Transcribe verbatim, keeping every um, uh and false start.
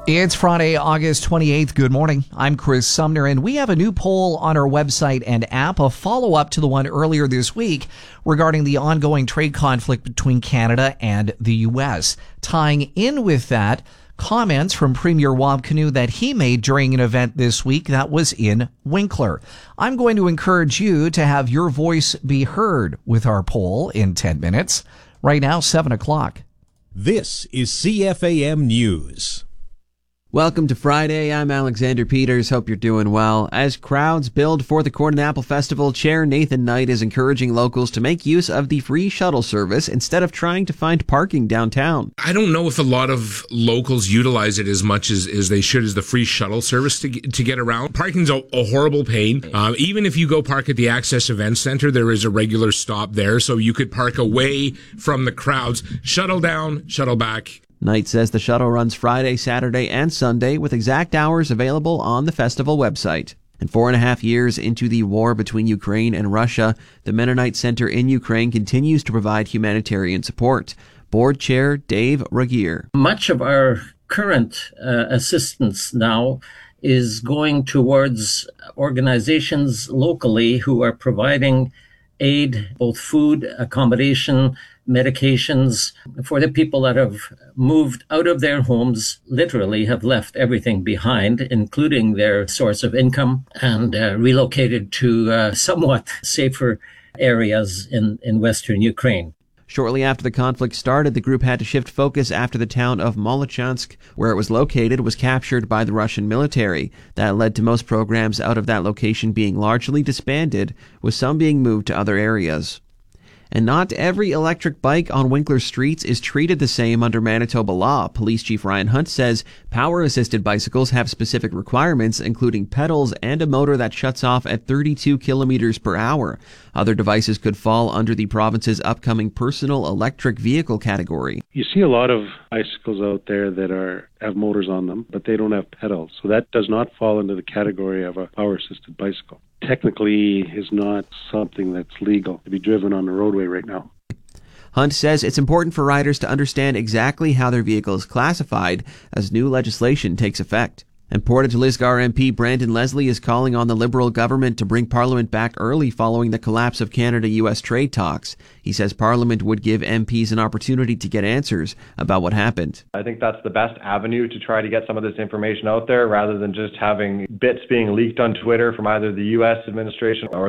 It's Friday, August twenty-eighth. Good morning. I'm Chris Sumner, and we have a new poll on our website and app, a follow-up to the one earlier this week regarding the ongoing trade conflict between Canada and the U S. Tying in with that, comments from Premier Wab Kinew that he made during an event this week that was in Winkler. I'm going to encourage you to have your voice be heard with our poll in ten minutes. Right now, seven o'clock. This is C F A M News. Welcome to Friday. I'm Alexander Peters. Hope you're doing well. As crowds build for the Corn and Apple Festival, Chair Nathan Knight is encouraging locals to make use of the free shuttle service instead of trying to find parking downtown. I don't know if a lot of locals utilize it as much as, as they should as the free shuttle service to get, to get around. Parking's a, a horrible pain. Uh, even if you go park at the Access Event Center, there is a regular stop there, so you could park away from the crowds. Shuttle down, shuttle back. Knight says the shuttle runs Friday, Saturday, and Sunday with exact hours available on the festival website. And four and a half years into the war between Ukraine and Russia, the Mennonite Center in Ukraine continues to provide humanitarian support. Board Chair Dave Ragier. Much of our current uh, assistance now is going towards organizations locally who are providing aid, both food, accommodation, medications for the people that have moved out of their homes, literally have left everything behind, including their source of income, and uh, relocated to uh, somewhat safer areas in, in Western Ukraine. Shortly after the conflict started, the group had to shift focus after the town of Molochansk, where it was located, was captured by the Russian military. That led to most programs out of that location being largely disbanded, with some being moved to other areas. And not every electric bike on Winkler streets is treated the same under Manitoba law. Police Chief Ryan Hunt says power-assisted bicycles have specific requirements, including pedals and a motor that shuts off at thirty-two kilometers per hour. Other devices could fall under the province's upcoming personal electric vehicle category. You see a lot of bicycles out there that are have motors on them, but they don't have pedals. So that does not fall into the category of a power-assisted bicycle. Technically is not something that's legal to be driven on the roadway right now. Hunt says it's important for riders to understand exactly how their vehicle is classified as new legislation takes effect. And Portage Lisgar M P Brandon Leslie is calling on the Liberal government to bring Parliament back early following the collapse of Canada-U S trade talks. He says Parliament would give M Ps an opportunity to get answers about what happened. I think that's the best avenue to try to get some of this information out there rather than just having bits being leaked on Twitter from either the U S administration or